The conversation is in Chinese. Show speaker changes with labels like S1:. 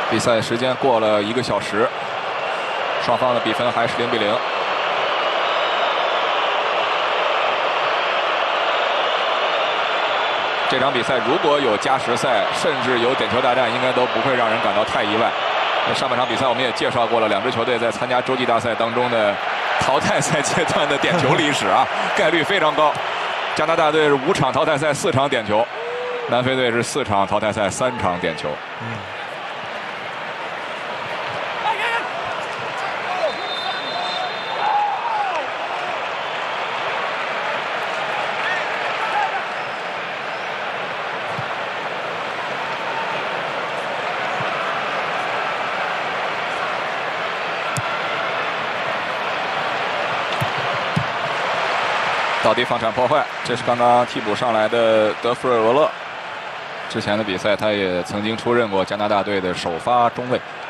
S1: 比赛时间过了1个小时，双方的比分还是0比0。这场比赛如果有加时赛，甚至有点球大战，应该都不会让人感到太意外。上半场比赛我们也介绍过了，两支球队在参加洲际大赛当中的淘汰赛阶段的点球历史啊，概率非常高。加拿大队是5场淘汰赛4场点球，南非队是4场淘汰赛3场点球。倒地放铲破坏，这是刚刚替补上来的德弗瑞罗勒。之前的比赛他也曾经出任过加拿大队的首发中卫。